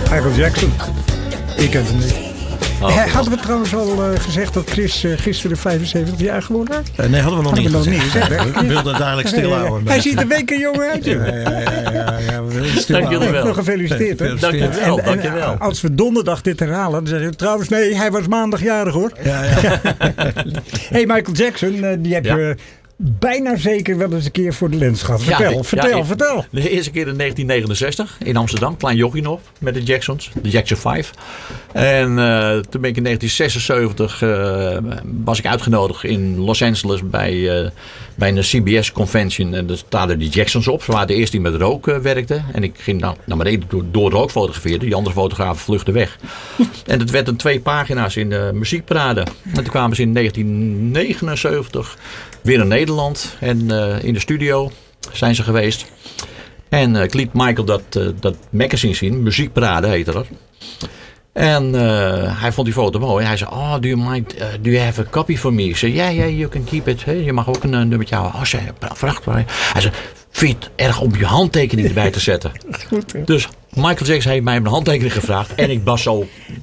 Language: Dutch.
Michael Jackson. Ik ken hem niet. Oh, Hadden we trouwens al gezegd dat Chris gisteren 75 jaar geworden had? Nee, hadden we nog niet gezegd. Hè? Ik wilde het eigenlijk stilhouden. Hij ziet er weken jonger uit. Ja, Dank jullie wel. Nog gefeliciteerd. Hè? Dankjewel, En dankjewel. als we donderdag dit herhalen, dan zeggen we trouwens, nee, hij was maandagjarig hoor. Ja. Hey, Michael Jackson, die heb je bijna zeker wel eens een keer voor de lens gehad. Vertel. De eerste keer in 1969 in Amsterdam. Klein jochie nog met de Jacksons. De Jackson 5. En toen ben ik in 1976 was ik uitgenodigd in Los Angeles bij een CBS convention. En daar staden die Jacksons op. Ze waren de eerste die met rook werkten. En ik ging naar beneden door rook fotografeerde. Die andere fotografen vluchtten weg. En het werd een 2 pagina's in de muziekparade. En toen kwamen ze in 1979 weer naar Nederland. En in de studio zijn ze geweest. En ik liet Michael dat magazine zien. Muziekparade heette dat. En hij vond die foto mooi. Hij zei, do you have a copy for me? Ik zei, yeah, you can keep it. Hey, je mag ook een nummertje houden. Zei prachtig. Hij zei, vind je het erg om je handtekening erbij te zetten? Goed, hè? Dus Michael Jackson heeft mij een handtekening gevraagd. En ik was zo